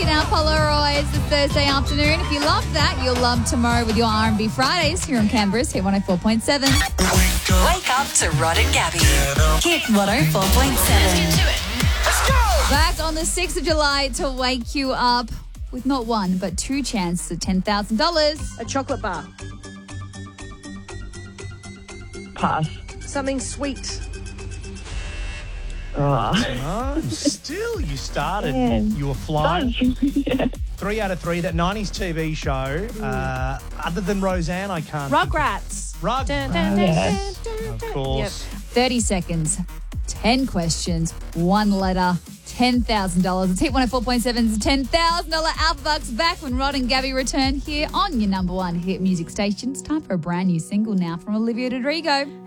looking out Polaroids this Thursday afternoon. If you love that, you'll love tomorrow with your R&B Fridays here on Canberra's Hit 104.7. Wake up to Rod and Gabby. Hit 104.7. Back on the 6th of July to wake you up with not one, but two chances at $10,000. A chocolate bar. Pass. Something sweet. Oh. Still, you started. Yeah. You were flying. Yeah. 3 out of 3. That 90s TV show. Other than Roseanne, I can't. Rugrats. Rug. Dun, dun, dun, Yes. dun, dun, Of dun. course. 30 seconds, 10 questions, one letter, $10,000. It's Hit 104.7's $10,000 Alpha Bucks back when Rod and Gabby return here on your number one hit music station. It's time for a brand new single now from Olivia Rodrigo.